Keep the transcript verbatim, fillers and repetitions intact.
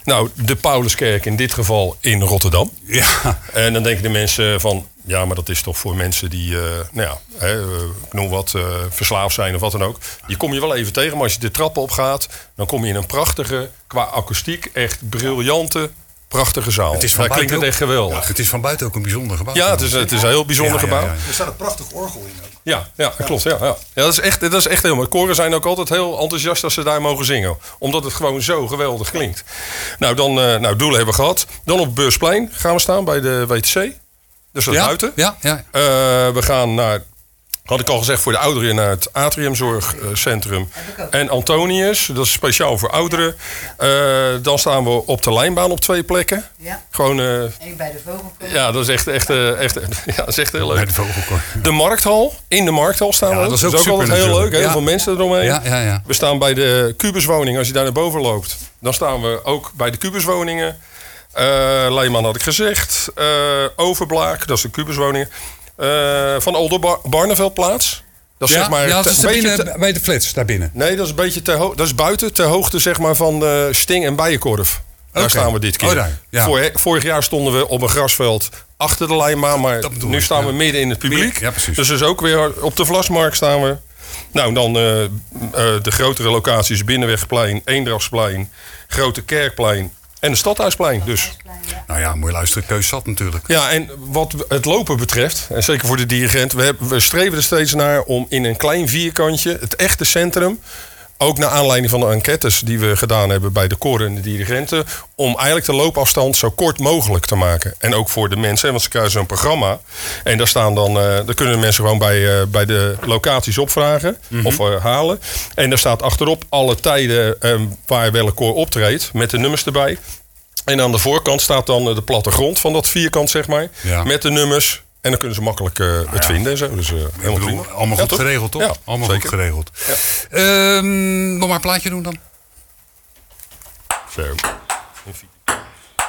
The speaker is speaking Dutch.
Nou, de Pauluskerk in dit geval in Rotterdam. Ja. En dan denken de mensen van... ja, maar dat is toch voor mensen die, uh, nou ja, hè, uh, ik noem wat, uh, verslaafd zijn of wat dan ook. Die kom je wel even tegen, maar als je de trappen op gaat... dan kom je in een prachtige, qua akoestiek, echt briljante... prachtige zaal. Het is van Daar klinkt het ook, echt geweldig. Ja, het is van buiten ook een bijzonder gebouw. Ja, het is, het is een heel bijzonder ja, gebouw. Ja, ja, ja. Er staat een prachtig orgel in ook. Ja, ja, dat klopt. Ja, ja. ja dat, is echt, dat is echt heel mooi. Koren zijn ook altijd heel enthousiast als ze daar mogen zingen. Omdat het gewoon zo geweldig klinkt. Nou, dan, uh, nou doelen hebben we gehad. Dan op Beursplein gaan we staan bij de W T C. Dus dat ja, buiten. Ja, ja. Uh, we gaan naar... Had ik al gezegd, voor de ouderen naar het Atriumzorgcentrum. En Antonius, dat is speciaal voor ouderen. Uh, dan staan we op de lijnbaan op twee plekken. Ja. Gewoon, uh, En bij de Vogelkooi. ja, dat is echt, echt, uh, echt, ja, dat is echt heel leuk. Bij de Vogelkooi. De Markthal, in de Markthal staan Ja, we. dat is ook altijd super heel natuurlijk. leuk. Heel Ja. veel mensen eromheen. Ja, ja, ja. We staan bij de Kubuswoning. Als je daar naar boven loopt, dan staan we ook bij de Kubuswoningen. Uh, Leijman had ik gezegd. Uh, Overblaak, dat is de Kubuswoningen. Uh, van Older Bar- Barneveldplaats. Dat is Ja, zeg maar ja, dat te- is een daar beetje binnen, te- bij de flats, daar binnen. Nee, dat is een beetje te ho- dat is buiten, ter hoogte zeg maar van de Sting en Bijenkorf. Daar Oké. staan we dit keer. Oh, daar, ja. Vor- vorig jaar stonden we op een grasveld achter de lijnbaan, maar Dat bedoel nu ik, staan ja. we midden in het publiek. Ja, precies. Dus dus ook weer op de Vlasmarkt staan we. Nou, dan uh, uh, de grotere locaties: Binnenwegplein, Eendrachtsplein, Grote Kerkplein en het Stadhuisplein. Dus Nou ja, mooi luisteren, keus zat natuurlijk. ja, en wat het lopen betreft, en zeker voor de dirigent, we, hebben, we streven er steeds naar om in een klein vierkantje, het echte centrum, ook naar aanleiding van de enquêtes die we gedaan hebben bij de koren en de dirigenten, om eigenlijk de loopafstand zo kort mogelijk te maken. En ook voor de mensen, want ze krijgen een programma. En daar staan dan, uh, daar kunnen de mensen gewoon bij, uh, bij de locaties opvragen mm-hmm. of uh, halen. En daar staat achterop alle tijden uh, waar welk koor optreedt, met de nummers erbij. En aan de voorkant staat dan de plattegrond van dat vierkant, zeg maar. Ja. Met de nummers. En dan kunnen ze makkelijk uh, het ja. vinden en zo. Dus uh, Ik helemaal bedoel, prima. allemaal Ja, goed toch? geregeld, toch? Ja, allemaal zeker. goed geregeld. Ja. Ehm, nog maar een plaatje doen dan? Zo.